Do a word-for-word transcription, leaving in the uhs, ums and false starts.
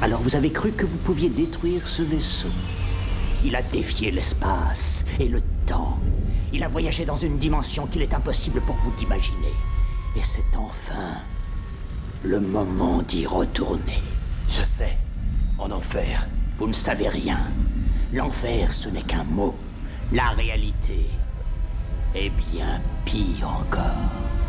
Alors vous avez cru que vous pouviez détruire ce vaisseau. Il a défié l'espace et le temps. Il a voyagé dans une dimension qu'il est impossible pour vous d'imaginer. Et c'est enfin le moment d'y retourner. Je sais. En enfer. Vous ne savez rien. L'enfer, ce n'est qu'un mot. La réalité est bien pire encore.